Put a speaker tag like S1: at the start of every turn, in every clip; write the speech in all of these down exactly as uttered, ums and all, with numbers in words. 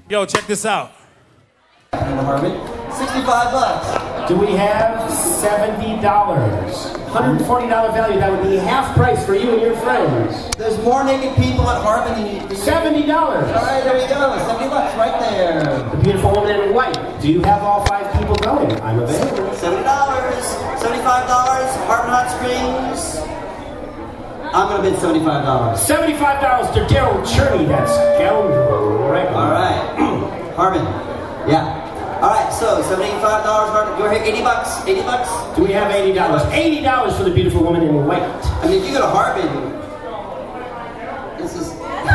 S1: Yo, check this out.
S2: sixty-five bucks.
S3: Do we have seventy dollars? one hundred forty dollars value, that would be half price for you and your friends.
S2: There's more naked people at Harmon than you.
S3: seventy dollars.
S2: All right, there we go. seventy bucks right there.
S3: The beautiful woman in white. Do you have all five people going? I'm available.
S2: seventy dollars. seventy-five dollars. Harmon Hot Springs. I'm going to bid seventy-five dollars.
S3: seventy-five dollars to Daryl Cherney, that scoundrel. Right.
S2: All right. Harmon. Yeah. All right, so seventy-five dollars, Harmon. Go ahead, eighty bucks. eighty bucks.
S3: Do we have eighty dollars? eighty dollars for the beautiful woman in white.
S2: I mean, if you go to Harmon, this is...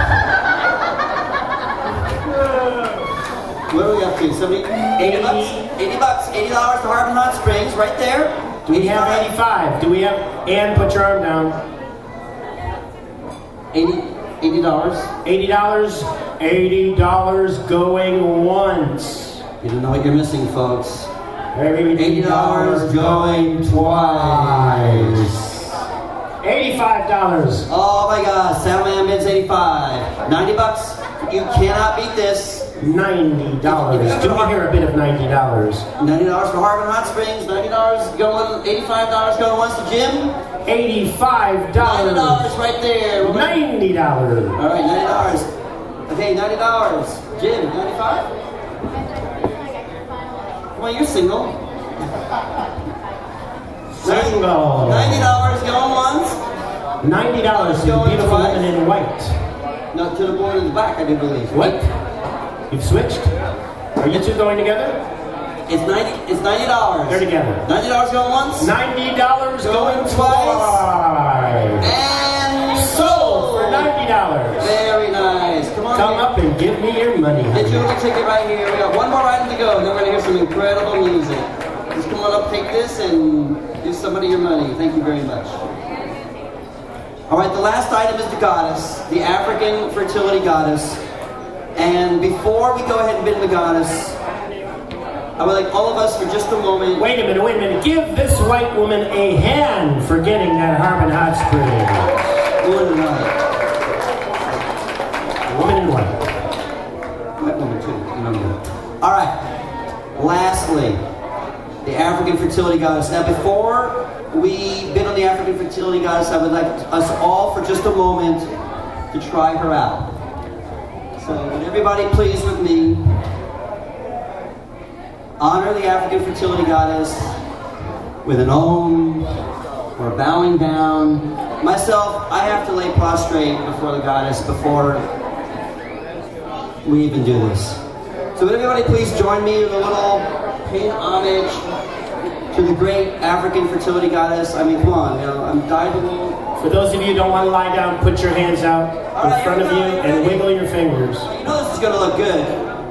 S2: What are we up to? seventy, eighty bucks? eighty bucks. eighty dollars to Harmon Hot Springs, right there.
S3: Do we have eighty-five? Do we have... Ann, put your arm down.
S2: eighty, eighty dollars.
S3: eighty dollars. eighty dollars going once.
S2: You don't know what you're missing, folks.
S3: eighty dollars going twice. eighty-five dollars.
S2: Oh my God, Soundman bids eighty-five. ninety bucks. You cannot beat this.
S3: ninety dollars. Do we hear a bit of ninety dollars?
S2: ninety dollars for Harmon Hot Springs. ninety dollars going, eighty-five dollars going once to Jim.
S3: eighty-five dollars.
S2: ninety dollars right there.
S3: ninety dollars.
S2: All right, ninety dollars. Okay, ninety dollars. Jim, ninety-five? Come on, you're single.
S3: Single.
S2: ninety dollars going once.
S3: ninety dollars to the beautiful woman in white.
S2: No, to the board in the back, I do believe.
S3: What? You've switched? Are you two going together?
S2: It's ninety. It's ninety dollars.
S3: They're together.
S2: Ninety dollars going once.
S3: Ninety dollars going,
S2: going
S3: twice.
S2: And
S3: sold for ninety dollars.
S2: Very nice. Come on.
S3: Come
S2: here.
S3: up and give me your money.
S2: Get your little ticket right here. We got one more item to go, and then we're gonna hear some incredible music. Just come on up, take this, and give somebody your money. Thank you very much. All right, the last item is the goddess, the African fertility goddess. And before we go ahead and bid the goddess, I would like all of us for just a moment.
S3: Wait a minute, wait a minute. Give this white woman a hand for getting that Harmon Hot Springs.
S2: Woman in white.
S3: Woman in white.
S2: White woman too. You know. All right. Lastly, the African fertility goddess. Now, before we bid on the African fertility goddess, I would like us all for just a moment to try her out. So, would everybody please with me honor the African fertility goddess with an om or bowing down. Myself, I have to lay prostrate before the goddess before we even do this. So, would everybody please join me with a little paying homage to the great African fertility goddess. I mean, come on, you know, I'm dyable.
S3: For those of you who don't want to lie down, put your hands out
S2: All
S3: in
S2: right,
S3: front of you and wiggle your fingers.
S2: You know this is going to look good.